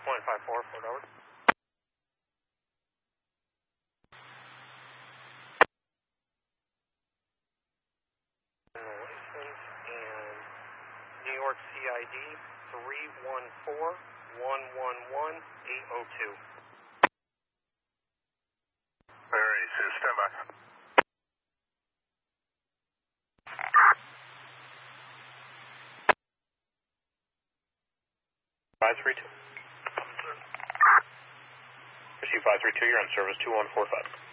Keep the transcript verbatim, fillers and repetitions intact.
one five four, Fort Howard. License and New York C I D three one four, one one one, eight oh two. Alright, so stand by. five three two. Pursue five three two, you're on service two one four five.